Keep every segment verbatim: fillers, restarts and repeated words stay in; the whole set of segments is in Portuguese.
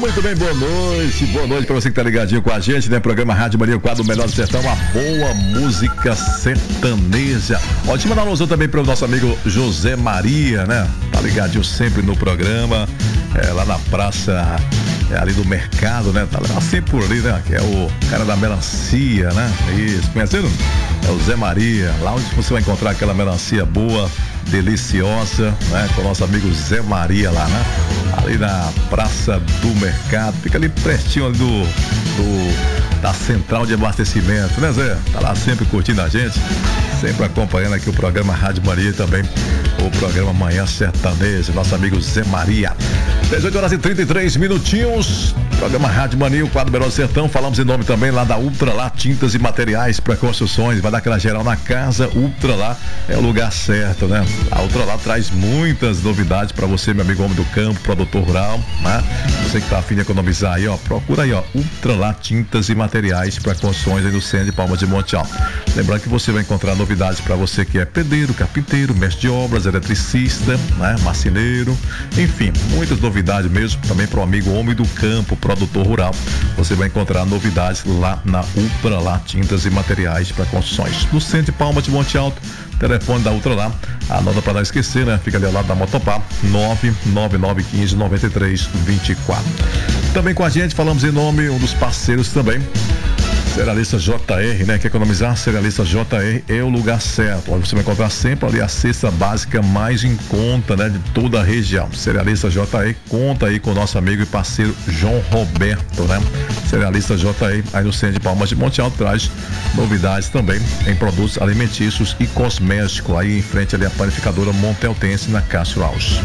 Muito bem, boa noite, boa noite pra você que tá ligadinho com a gente, né? Programa Rádio Mania, o quadro Melhor do Sertão, a boa música sertaneja. Ó, deixa eu mandar um alô também pro nosso amigo José Maria, né? Tá ligadinho sempre no programa, é, lá na praça, é, ali do mercado, né? Tá lá sempre por ali, né? Que é o cara da melancia, né? Isso, conheceram? É o Zé Maria, lá onde você vai encontrar aquela melancia boa, deliciosa, né? Com o nosso amigo Zé Maria lá, né? Ali na Praça do Mercado, fica ali pertinho ali do, do da central de abastecimento, né, Zé? Tá lá sempre curtindo a gente, sempre acompanhando aqui o programa Rádio Mania, também o programa Manhã Sertaneja, nosso amigo Zé Maria. dezoito horas e trinta e três minutinhos, programa Rádio Mania, o quadro Melhor do Sertão. Falamos em nome também lá da Ultra Lá Tintas e Materiais para Construções, vai dar aquela geral na casa. Ultra Lá é o lugar certo, né? A Ultra Lá traz muitas novidades para você, meu amigo homem do campo, produtor rural, né? Você que tá afim de economizar aí, ó, procura aí, ó, Ultra Lá Tintas e Materiais para Construções aí no centro de Palmas de Monte Alto. Lembrando que você vai encontrar novidades para você que é pedreiro, carpinteiro, mestre de obras, eletricista, né? Marceneiro, enfim, muitas novidades mesmo, também para o amigo homem do campo, produtor rural. Você vai encontrar novidades lá na Ultra Lá Tintas e Materiais para Construções, no centro de Palmas de Monte Alto. Telefone da Ultra Lá, anota para não esquecer, né? Fica ali ao lado da Motopá, nove nove nove um cinco nove três dois quatro. Também com a gente, falamos em nome um dos parceiros também, Cerealista J R, né? Quer economizar? Cerealista J R é o lugar certo. Você vai encontrar sempre ali a cesta básica mais em conta, né? De toda a região. Cerealista J R, conta aí com o nosso amigo e parceiro João Roberto, né? Cerealista J R, aí no centro de Palmas de Monte Alto, traz novidades também em produtos alimentícios e cosméticos, aí em frente ali a panificadora Monteltense, na Cássio Alves.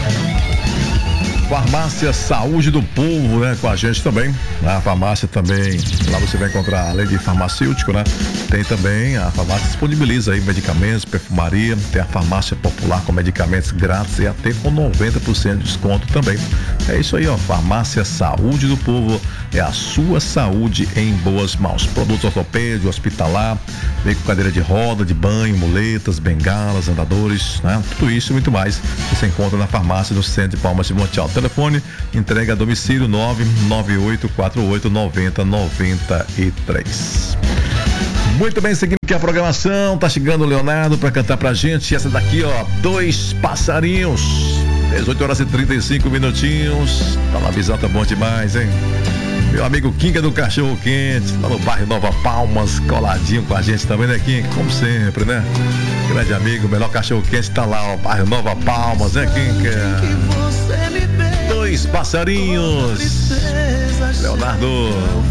Farmácia Saúde do Povo, né? Com a gente também. A farmácia também, lá você vai encontrar, além de farmacêutico, né? Tem também, a farmácia disponibiliza aí medicamentos, perfumaria, tem a farmácia popular com medicamentos grátis e até com noventa por cento de desconto também. É isso aí, ó. Farmácia Saúde do Povo é a sua saúde em boas mãos. Produtos ortopédicos, hospitalar, vem com cadeira de roda, de banho, muletas, bengalas, andadores, né? Tudo isso e muito mais você encontra na farmácia do centro de Palmas de Monte Alto. Telefone, entrega a domicílio nove nove oito quatro oito nove zero nove três. Muito bem, seguindo aqui a programação, tá chegando o Leonardo para cantar pra gente essa daqui, ó, Dois Passarinhos. dezoito horas e trinta e cinco minutinhos. Tá na visão, tá bom demais, hein? Meu amigo Kinga do Cachorro Quente, lá no bairro Nova Palmas, coladinho com a gente também, né, Kinga? Como sempre, né? Grande amigo, o melhor cachorro quente tá lá, ó, bairro Nova Palmas, né, Kinga? Dois Passarinhos. Leonardo.